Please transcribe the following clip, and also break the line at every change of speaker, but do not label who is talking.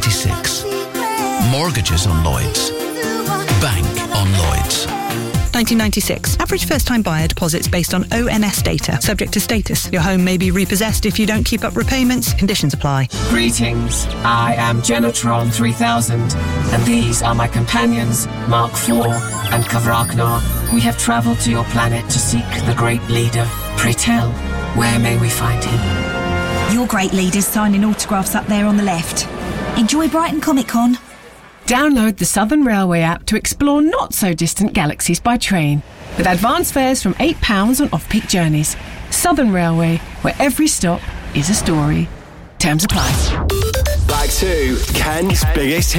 1996. Mortgages on Lloyds. Bank on Lloyds.
1996. Average first-time buyer deposits based on ONS data. Subject to status. Your home may be repossessed if you don't keep up repayments. Conditions apply.
Greetings. I am Genotron 3000, and these are my companions, Mark IV and Kavraknar. We have travelled to your planet to seek the Great Leader. Pray tell, where may we find him?
Your Great Leader's signing autographs up there on the left. Enjoy Brighton Comic Con.
Download the Southern Railway app to explore not-so-distant galaxies by train, with advance fares from £8 on off-peak journeys. Southern Railway, where every stop is a story. Terms apply.
Back to Kent's biggest hit.